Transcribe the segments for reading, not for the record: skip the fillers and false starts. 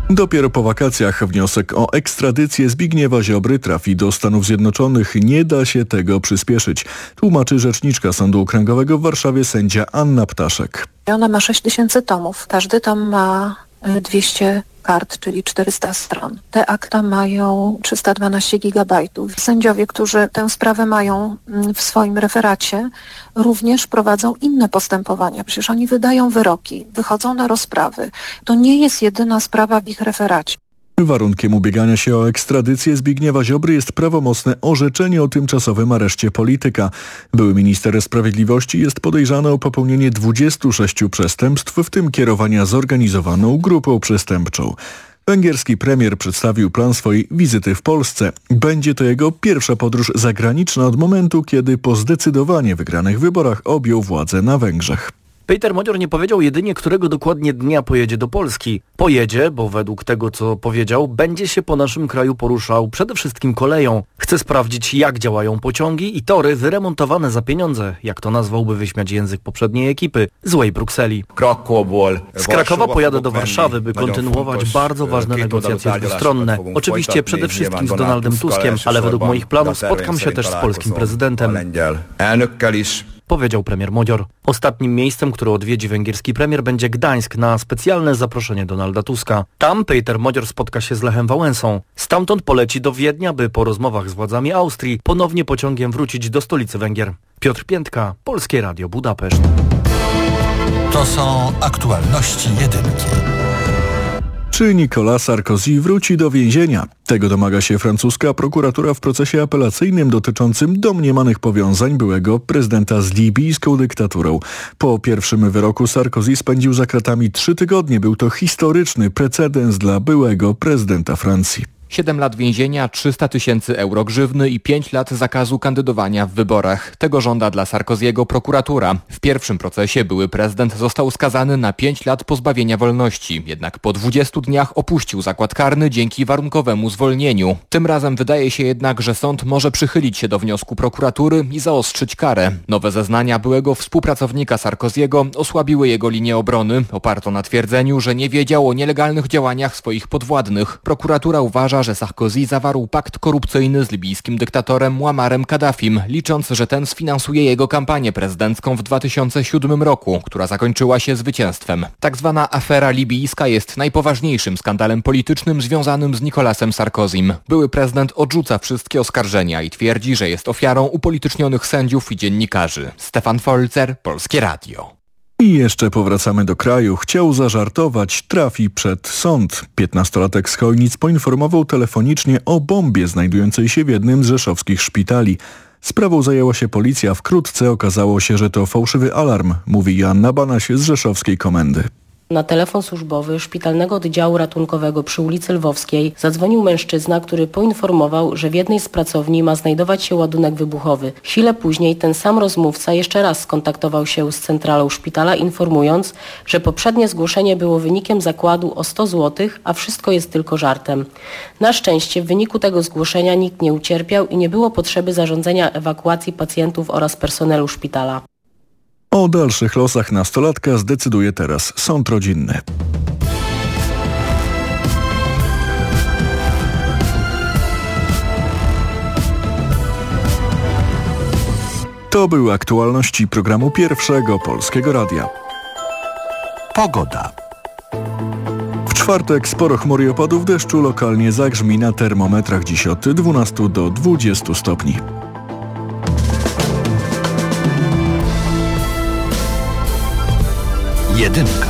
Dopiero po wakacjach wniosek o ekstradycję Zbigniewa Ziobry trafi do Stanów Zjednoczonych. Nie da się tego przyspieszyć, tłumaczy rzeczniczka Sądu Okręgowego w Warszawie sędzia Anna Ptaszek. Ona ma 6000 tomów. Każdy tom ma 200 kart, czyli 400 stron. Te akta mają 312 gigabajtów. Sędziowie, którzy tę sprawę mają w swoim referacie, również prowadzą inne postępowania. Przecież oni wydają wyroki, wychodzą na rozprawy. To nie jest jedyna sprawa w ich referacie. Warunkiem ubiegania się o ekstradycję Zbigniewa Ziobry jest prawomocne orzeczenie o tymczasowym areszcie polityka. Były minister sprawiedliwości jest podejrzany o popełnienie 26 przestępstw, w tym kierowania zorganizowaną grupą przestępczą. Węgierski premier przedstawił plan swojej wizyty w Polsce. Będzie to jego pierwsza podróż zagraniczna od momentu, kiedy po zdecydowanie wygranych wyborach objął władzę na Węgrzech. Peter Modzior nie powiedział jedynie, którego dokładnie dnia pojedzie do Polski. Pojedzie, bo według tego, co powiedział, będzie się po naszym kraju poruszał przede wszystkim koleją. Chce sprawdzić, jak działają pociągi i tory wyremontowane za pieniądze, jak to nazwałby wyśmiać język poprzedniej ekipy, złej Brukseli. Z Krakowa pojadę do Warszawy, by kontynuować bardzo ważne negocjacje dwustronne. Oczywiście przede wszystkim z Donaldem Tuskiem, ale według moich planów spotkam się też z polskim prezydentem. Powiedział premier Modzior. Ostatnim miejscem, które odwiedzi węgierski premier, będzie Gdańsk na specjalne zaproszenie Donalda Tuska. Tam Peter Modzior spotka się z Lechem Wałęsą. Stamtąd poleci do Wiednia, by po rozmowach z władzami Austrii ponownie pociągiem wrócić do stolicy Węgier. Piotr Piętka, Polskie Radio Budapeszt. To są aktualności jedynki. Czy Nicolas Sarkozy wróci do więzienia? Tego domaga się francuska prokuratura w procesie apelacyjnym dotyczącym domniemanych powiązań byłego prezydenta z libijską dyktaturą. Po pierwszym wyroku Sarkozy spędził za kratami 3 tygodnie. Był to historyczny precedens dla byłego prezydenta Francji. 7 lat więzienia, 300 000 euro grzywny i 5 lat zakazu kandydowania w wyborach. Tego żąda dla Sarkozy'ego prokuratura. W pierwszym procesie były prezydent został skazany na 5 lat pozbawienia wolności. Jednak po 20 dniach opuścił zakład karny dzięki warunkowemu zwolnieniu. Tym razem wydaje się jednak, że sąd może przychylić się do wniosku prokuratury i zaostrzyć karę. Nowe zeznania byłego współpracownika Sarkozy'ego osłabiły jego linię obrony. Oparto na twierdzeniu, że nie wiedział o nielegalnych działaniach swoich podwładnych. Prokuratura uważa, że Sarkozy zawarł pakt korupcyjny z libijskim dyktatorem Muammarem Kaddafim, licząc, że ten sfinansuje jego kampanię prezydencką w 2007 roku, która zakończyła się zwycięstwem. Tak zwana afera libijska jest najpoważniejszym skandalem politycznym związanym z Nicolasem Sarkozym. Były prezydent odrzuca wszystkie oskarżenia i twierdzi, że jest ofiarą upolitycznionych sędziów i dziennikarzy. Stefan Folzer, Polskie Radio. I jeszcze powracamy do kraju. Chciał zażartować, trafi przed sąd. 15-latek z Chojnic poinformował telefonicznie o bombie znajdującej się w jednym z rzeszowskich szpitali. Sprawą zajęła się policja. Wkrótce okazało się, że to fałszywy alarm, mówi Joanna Banaś z rzeszowskiej komendy. Na telefon służbowy Szpitalnego Oddziału Ratunkowego przy ulicy Lwowskiej zadzwonił mężczyzna, który poinformował, że w jednej z pracowni ma znajdować się ładunek wybuchowy. Chwilę później ten sam rozmówca jeszcze raz skontaktował się z centralą szpitala, informując, że poprzednie zgłoszenie było wynikiem zakładu o 100 zł, a wszystko jest tylko żartem. Na szczęście w wyniku tego zgłoszenia nikt nie ucierpiał i nie było potrzeby zarządzenia ewakuacji pacjentów oraz personelu szpitala. O dalszych losach nastolatka zdecyduje teraz sąd rodzinny. To były aktualności programu Pierwszego Polskiego Radia. Pogoda. W czwartek sporo chmur i opadów deszczu, lokalnie zagrzmi na termometrach dziś od 12 do 20 stopni. Jedynka.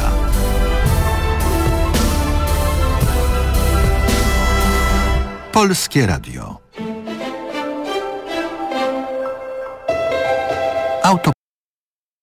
Polskie Radio.